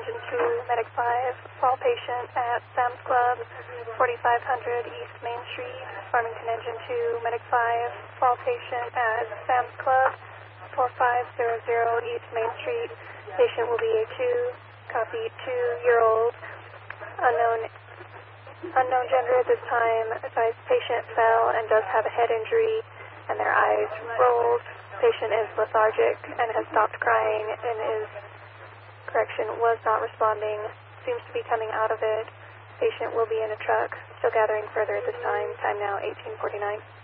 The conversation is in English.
Engine 2, Medic 5, fall patient at Sam's Club, 4500 East Main Street, Farmington Engine 2, Medic 5, fall patient at Sam's Club, 4500 East Main Street. Patient will be a 2, copy, 2-year-old, unknown gender at this time. Advised patient fell and does have a head injury and their eyes rolled. Patient is lethargic and has stopped crying and was not responding. Seems to be coming out of it. Patient will be in a truck. Still gathering further at this time. Time now 1849.